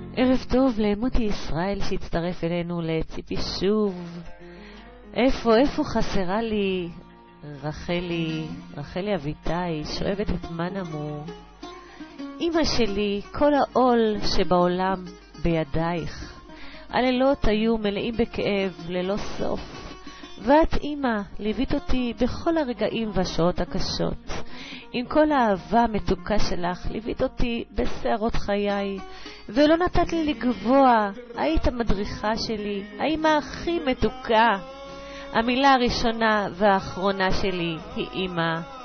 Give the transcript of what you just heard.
ערב טוב למוטי ישראל שהצטרף אלינו, לציפי שוב. איפה חסרה לי רחלי אביטאי, שואבת את מנמו. אמא שלי, כל העול שבעולם בידייך. הלילות היו מלאים בכאב ללא סוף, ואת אמא ליווית אותי בכל הרגעים והשעות הקשות. עם כל האהבה המתוקה שלך ליווית אותי בשערות חיי, ולא נתת לי לגבוה. היית המדריכה שלי, האמא הכי מתוקה. המילה הראשונה והאחרונה שלי היא אמא.